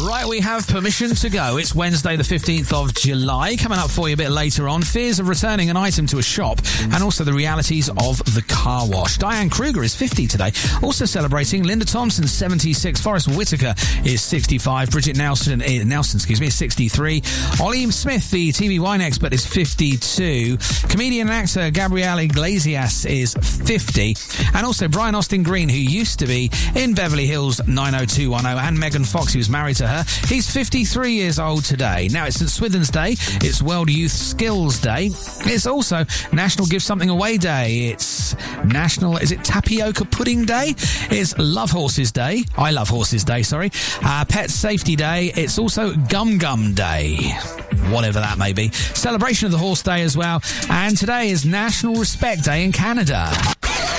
Right, we have permission to go. It's Wednesday the 15th of July. Coming up for you a bit later on, fears of returning an item to a shop and also the realities of the car wash. Diane Kruger is 50 today. Also celebrating Linda Thompson, 76. Forrest Whitaker is 65. Bridget Nelson is 63. Ollie Smith, the TV wine expert, is 52. Comedian and actor Gabrielle Iglesias is 50. And also Brian Austin Green, who used to be in Beverly Hills 90210, and Megan Fox, who's married to her. He's 53 years old today. Now, it's St. Swithin's Day. It's World Youth Skills Day. It's also National Give Something Away Day. It's National, is it Tapioca Pudding Day? It's Love Horses Day. I Love Horses Day, sorry. Pet Safety Day. It's also Gum Gum Day. Whatever that may be. Celebration of the Horse Day as well. And today is National Respect Day in Canada.